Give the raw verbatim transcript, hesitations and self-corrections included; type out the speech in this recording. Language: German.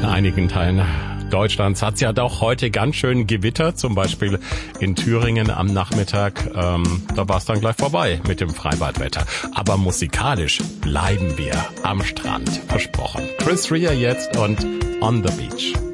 einigen Teilen Deutschlands hat's ja doch heute ganz schön gewittert, zum Beispiel in Thüringen am Nachmittag. Ähm, da war's dann gleich vorbei mit dem Freibadwetter. Aber musikalisch bleiben wir am Strand, versprochen. Chris Rea jetzt und On the Beach.